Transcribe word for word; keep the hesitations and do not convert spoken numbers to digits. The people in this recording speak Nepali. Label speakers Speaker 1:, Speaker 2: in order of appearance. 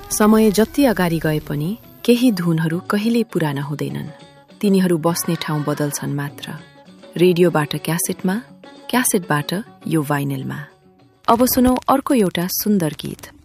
Speaker 1: समय जति अगाडि गए पनि केही धुनहरू कहिल्यै पुराना हुँदैनन्। तिनीहरू बस्ने ठाउँ बदल्छन् मात्र। रेडियोबाट क्यासेटमा, क्यासेटबाट यो भाइनलमा। अब सुनौ अर्को एउटा सुन्दर गीत।